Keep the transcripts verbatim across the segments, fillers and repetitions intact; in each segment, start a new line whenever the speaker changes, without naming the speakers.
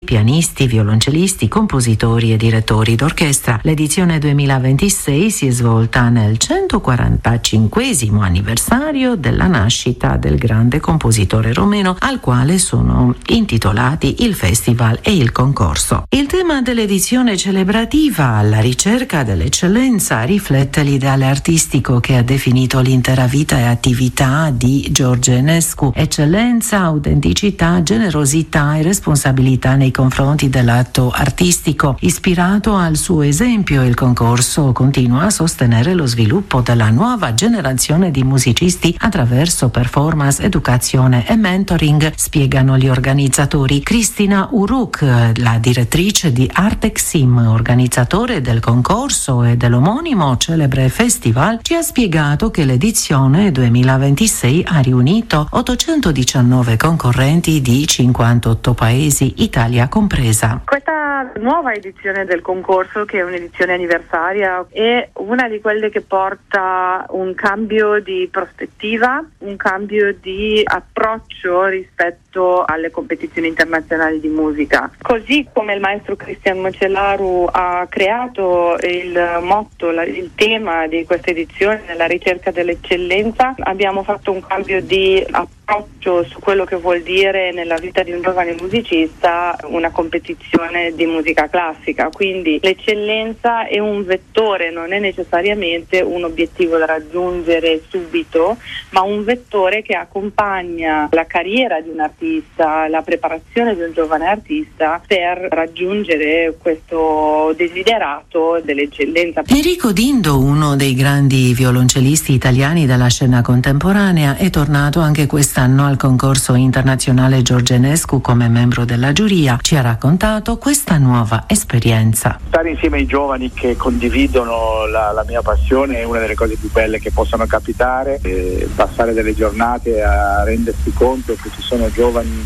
pianisti, violoncellisti, compositori e direttori d'orchestra. L'edizione duemilaventisei si è svolta nel centoquarantacinquesimo anniversario della nascita del grande compositore romeno, al quale sono intitolati il festival e il concorso. Il tema dell'edizione celebrativa, alla ricerca dell'eccellenza, riflette l'ideale artistico che ha definito l'intera vita e attività di George Enescu: eccellenza, autenticità, generosità e responsabilità nei confronti dell'atto artistico. Ispirato al suo esempio, il concorso continua a sostenere lo sviluppo della nuova generazione di musicisti attraverso performance, educazione e mentoring, spiegano gli organizzatori. Cristina Uruk, la direttrice di Artexim, organizzatore del concorso e dell'omonimo celebre festival, ci ha spiegato che l'edizione duemilaventisei ha riunito ottocentodiciannove concorrenti di cinquantotto paesi, Italia compresa.
Questa nuova edizione del concorso, che è un'edizione anniversaria, è una di quelle che porta un cambio di prospettiva, un cambio di approccio rispetto alle competizioni internazionali di musica. Così come il maestro Cristian Mocellaru ha creato il motto, la, il tema di questa edizione, la ricerca dell'eccellenza, abbiamo fatto un cambio di approccio su quello che vuol dire nella vita di un giovane musicista una competizione di musica classica. Quindi l'eccellenza è un vettore, non è necessariamente un obiettivo da raggiungere subito, ma un vettore che accompagna la carriera di un artista, la preparazione di un giovane artista per raggiungere questo desiderato dell'eccellenza.
Enrico Dindo, uno dei grandi violoncellisti italiani della scena contemporanea, è tornato anche quest'anno al concorso internazionale George Enescu come membro della giuria. Ci ha raccontato questa nuova esperienza.
Stare insieme ai giovani che condividono la, la mia passione è una delle cose più belle che possono capitare, e passare delle giornate a rendersi conto che ci sono giovani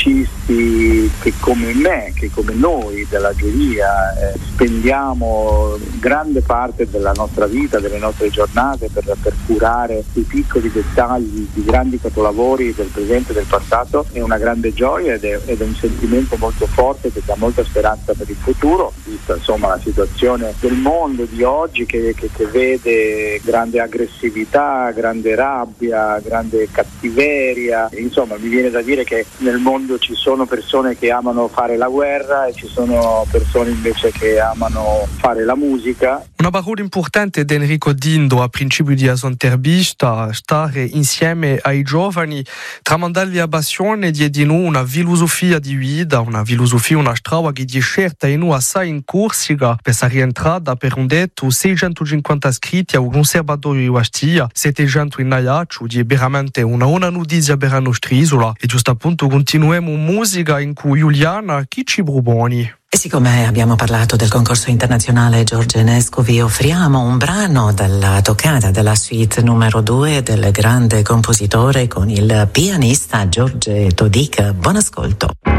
musicisti che come me, che come noi della giuria eh, spendiamo grande parte della nostra vita, delle nostre giornate per, per curare i piccoli dettagli di grandi capolavori del presente e del passato. È una grande gioia ed è, ed è un sentimento molto forte che dà molta speranza per il futuro, vista insomma la situazione del mondo di oggi che, che, che vede grande aggressività, grande rabbia, grande cattiveria. Insomma, mi viene da dire che nel mondo ci sono persone che amano fare la guerra e ci sono persone invece che amano fare la musica.
Una parola importante di Enrico Dindo a principio di sua intervista, stare insieme ai giovani, tramandargli la passione di di noi una filosofia di vita, una filosofia, una strada che di certa in noi assai in corsica per sa rientrata per un detto seicentocinquanta iscritti al conservatorio di Ostia, settecento in Najaccio, di è veramente una buona notizia per la nostra isola e giusto appunto continuiamo musica in cui Giuliana chi ci proponi.
E siccome abbiamo parlato del concorso internazionale George Enescu, vi offriamo un brano dalla toccata della suite numero due del grande compositore con il pianista George Todic. Buon ascolto.